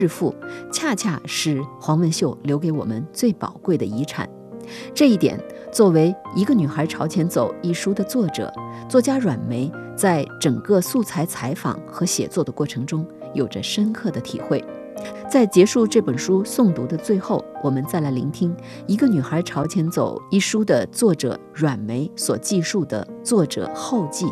致富，恰恰是黄文秀留给我们最宝贵的遗产。这一点，作为《一个女孩朝前走》一书的作者，作家阮梅在整个素材采访和写作的过程中有着深刻的体会。在结束这本书诵读的最后，我们再来聆听《一个女孩朝前走》一书的作者阮梅所记述的作者后记。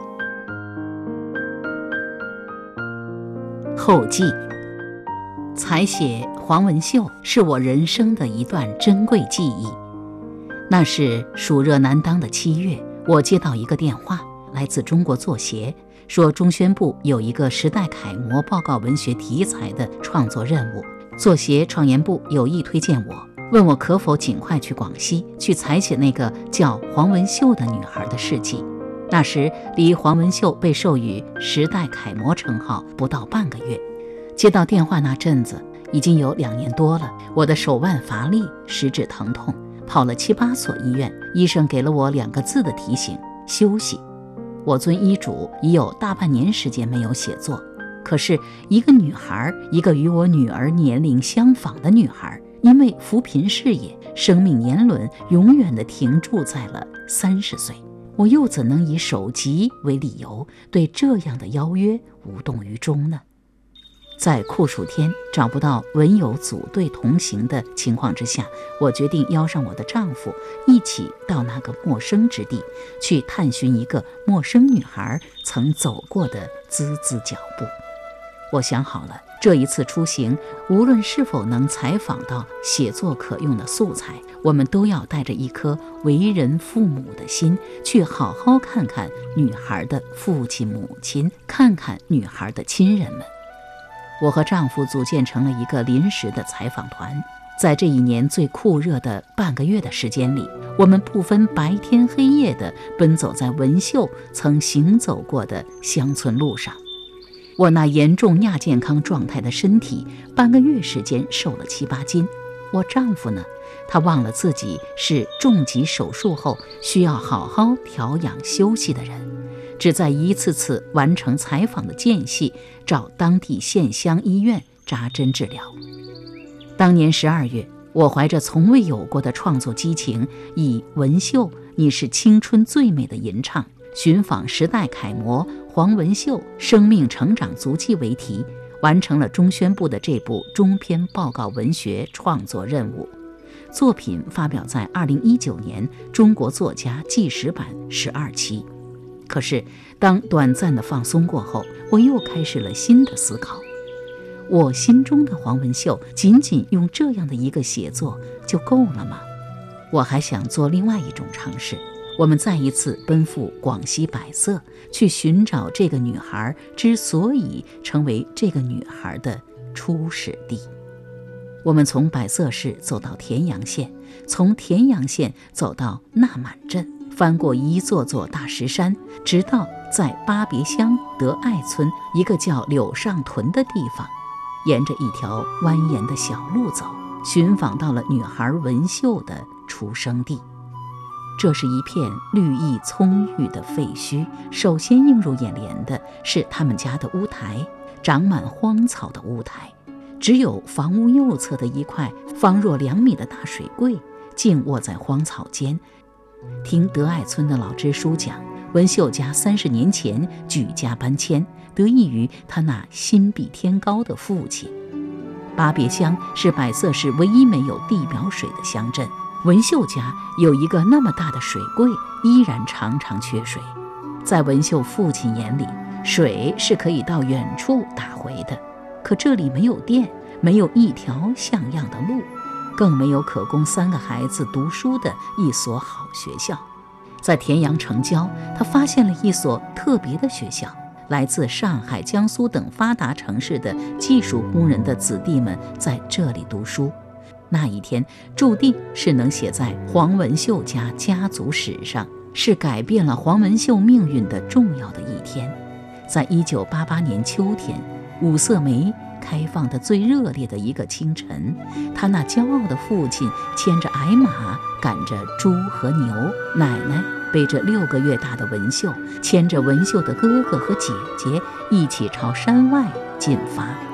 后记。采写黄文秀是我人生的一段珍贵记忆。那是暑热难当的7月，我接到一个电话，来自中国作协，说中宣部有一个时代楷模报告文学题材的创作任务，作协创研部有意推荐我，问我可否尽快去广西，去采写那个叫黄文秀的女孩的事迹。那时离黄文秀被授予时代楷模称号不到半个月。接到电话那阵子已经有2年多了，我的手腕乏力，食指疼痛，跑了7、8所医院，医生给了我2个字的提醒：休息。我遵医嘱，已有大半年时间没有写作。可是一个女孩，一个与我女儿年龄相仿的女孩，因为扶贫事业，生命年轮永远地停驻在了30岁。我又怎能以首级为理由，对这样的邀约无动于衷呢？在酷暑天找不到文友组队同行的情况之下，我决定邀上我的丈夫一起到那个陌生之地，去探寻一个陌生女孩曾走过的孜孜脚步。我想好了，这一次出行，无论是否能采访到写作可用的素材，我们都要带着一颗为人父母的心，去好好看看女孩的父亲母亲，看看女孩的亲人们。我和丈夫组建成了一个临时的采访团，在这一年最酷热的半个月的时间里，我们不分白天黑夜地奔走在文秀曾行走过的乡村路上。我那严重亚健康状态的身体，半个月时间瘦了7、8斤。我丈夫呢，他忘了自己是重疾手术后需要好好调养休息的人，只在一次次完成采访的间隙，找当地县乡医院扎针治疗。当年12月，我怀着从未有过的创作激情，以文秀你是青春最美的吟唱，寻访时代楷模黄文秀生命成长足迹为题，完成了中宣部的这部中篇报告文学创作任务。作品发表在2019年中国作家纪实版12期。可是当短暂的放松过后，我又开始了新的思考。我心中的黄文秀仅仅用这样的一个写作就够了吗？我还想做另外一种尝试，我们再一次奔赴广西百色，去寻找这个女孩之所以成为这个女孩的初始地。我们从百色市走到田阳县，从田阳县走到纳满镇，翻过一座座大石山，直到在巴别乡德爱村一个叫柳上屯的地方，沿着一条蜿蜒的小路走，寻访到了女孩文秀的出生地。这是一片绿意葱郁的废墟，首先映入眼帘的是他们家的屋台，长满荒草的屋台，只有房屋右侧的一块方若2米的大水柜静卧在荒草间。听德爱村的老支书讲，文秀家30年前举家搬迁，得益于他那心比天高的父亲。巴别乡是百色市唯一没有地表水的乡镇，文秀家有一个那么大的水柜，依然常常缺水。在文秀父亲眼里，水是可以到远处打回的，可这里没有电，没有一条像样的路，更没有可供3个孩子读书的一所好学校。在田阳城郊，他发现了一所特别的学校，来自上海、江苏等发达城市的技术工人的子弟们在这里读书。那一天注定是能写在黄文秀家家族史上，是改变了黄文秀命运的重要的一天。在1988年秋天，五色梅开放的最热烈的一个清晨，他那骄傲的父亲牵着矮马赶着猪和牛，奶奶背着6个月大的文秀，牵着文秀的哥哥和姐姐一起朝山外进发。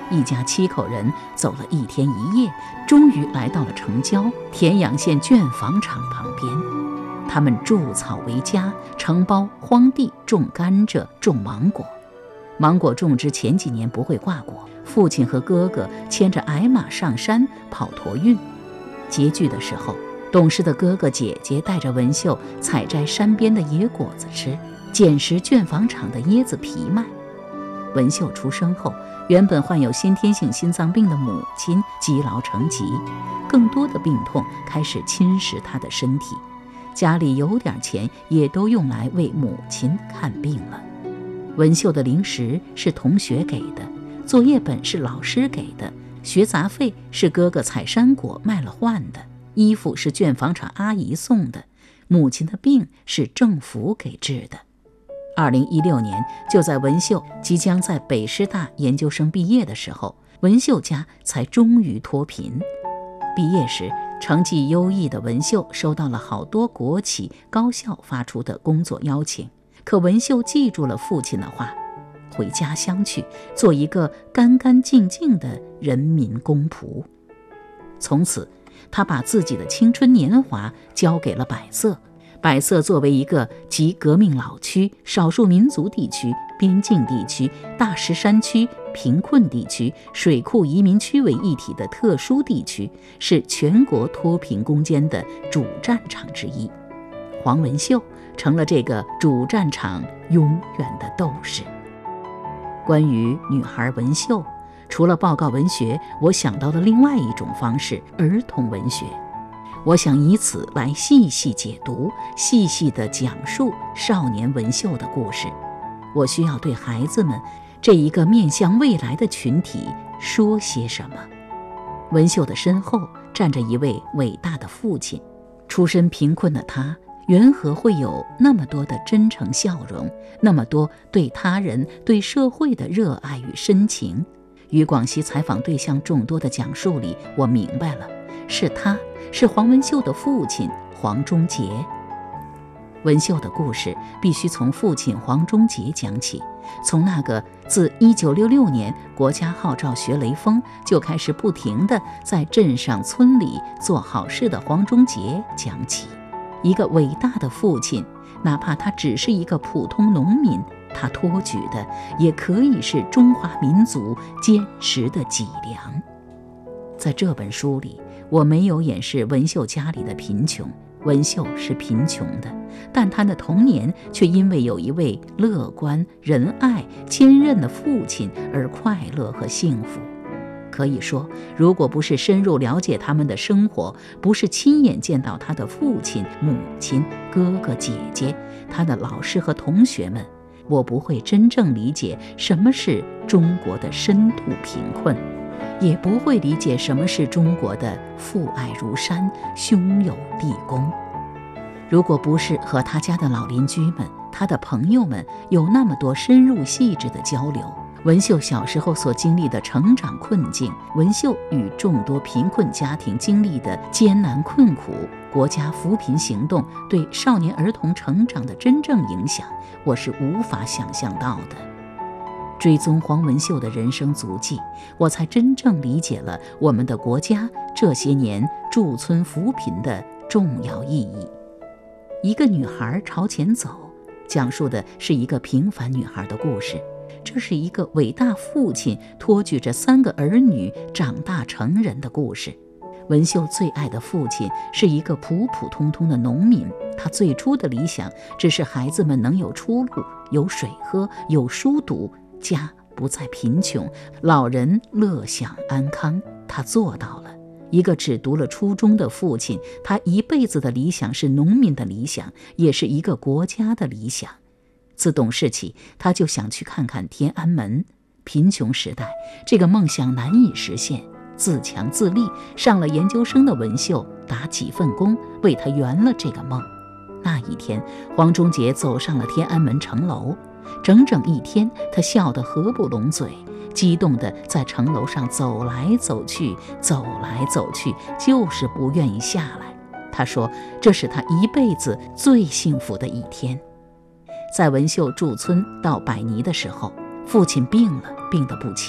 一家7口人走了1天1夜，终于来到了城郊田阳县卷房厂旁边。他们筑草为家，承包荒地，种甘蔗，种芒果。芒果种植前几年不会挂果，父亲和哥哥牵着矮马上山跑驮运。拮据的时候，懂事的哥哥姐姐带着文秀采摘山边的野果子吃，捡拾卷房厂的椰子皮卖。文秀出生后，原本患有先天性心脏病的母亲积劳成疾，更多的病痛开始侵蚀她的身体。家里有点钱也都用来为母亲看病了。文秀的零食是同学给的，作业本是老师给的，学杂费是哥哥采山果卖了换的，衣服是卷房厂阿姨送的，母亲的病是政府给治的。2016年，就在文秀即将在北师大研究生毕业的时候，文秀家才终于脱贫。毕业时，成绩优异的文秀收到了好多国企高校发出的工作邀请，可文秀记住了父亲的话，回家乡去做一个干干净净的人民公仆。从此，他把自己的青春年华交给了百色。百色作为一个集革命老区、少数民族地区、边境地区、大石山区、贫困地区、水库移民区为一体的特殊地区，是全国脱贫攻坚的主战场之一。黄文秀成了这个主战场永远的斗士。关于女孩文秀，除了报告文学，我想到了另外一种方式——儿童文学。我想以此来细细解读、细细地讲述少年文秀的故事。我需要对孩子们这一个面向未来的群体说些什么。文秀的身后站着一位伟大的父亲，出身贫困的他，缘何会有那么多的真诚笑容，那么多对他人、对社会的热爱与深情？与广西采访对象众多的讲述里，我明白了，是黄文秀的父亲黄忠杰。文秀的故事必须从父亲黄忠杰讲起，从那个自1966年国家号召学雷锋就开始不停地在镇上村里做好事的黄忠杰讲起。一个伟大的父亲，哪怕他只是一个普通农民，他托举的也可以是中华民族坚实的脊梁。在这本书里，我没有掩饰文秀家里的贫穷，文秀是贫穷的，但他的童年却因为有一位乐观、仁爱、坚韧的父亲而快乐和幸福。可以说，如果不是深入了解他们的生活，不是亲眼见到他的父亲、母亲、哥哥、姐姐，他的老师和同学们，我不会真正理解什么是中国的深度贫困，也不会理解什么是中国的父爱如山、兄友弟恭。如果不是和他家的老邻居们、他的朋友们有那么多深入细致的交流，文秀小时候所经历的成长困境，文秀与众多贫困家庭经历的艰难困苦，国家扶贫行动对少年儿童成长的真正影响，我是无法想象到的。追踪黄文秀的人生足迹，我才真正理解了我们的国家这些年驻村扶贫的重要意义。一个女孩朝前走，讲述的是一个平凡女孩的故事。这是一个伟大父亲托举着3个儿女长大成人的故事。文秀最爱的父亲是一个普普通通的农民，他最初的理想只是孩子们能有出路，有水喝，有书读，家不再贫穷，老人乐享安康。他做到了。一个只读了初中的父亲，他一辈子的理想是农民的理想，也是一个国家的理想。自懂事起，他就想去看看天安门。贫穷时代，这个梦想难以实现，自强自立，上了研究生的文秀打几份工，为他圆了这个梦。那一天，黄忠杰走上了天安门城楼，整整1天，他笑得合不拢嘴，激动地在城楼上走来走去，走来走去，就是不愿意下来。他说，这是他一辈子最幸福的一天。在文秀驻村到百尼的时候，父亲病了，病得不轻。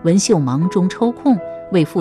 文秀忙中抽空为父